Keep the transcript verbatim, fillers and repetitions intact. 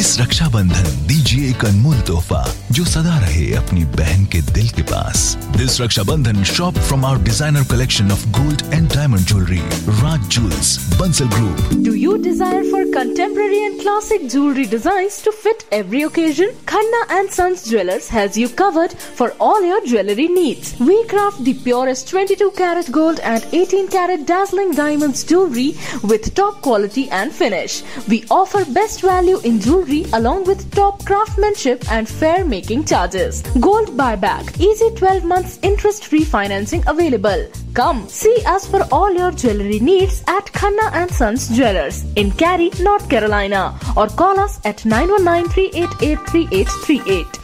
इस रक्षाबंधन दीजिए एक अनमोल तोहफा जो सदा रहे अपनी बहन के दिल के पास। This Rakshabandhan, shop from our designer collection of gold and diamond jewelry. Raj Jewels, Bansal Group. Do you desire for contemporary and classic jewelry designs to fit every occasion? Khanna and Sons Jewelers has you covered for all your jewelry needs. We craft the purest twenty-two karat gold and eighteen karat dazzling diamonds jewelry with top quality and finish. We offer best value in jewelry along with top craftsmanship and fair making charges. Gold buyback, easy twelve months interest-free financing available. Come see us for all your jewelry needs at Khanna and Sons Jewelers in Cary, North Carolina, or call us at nine one nine, three eight eight, three eight three eight.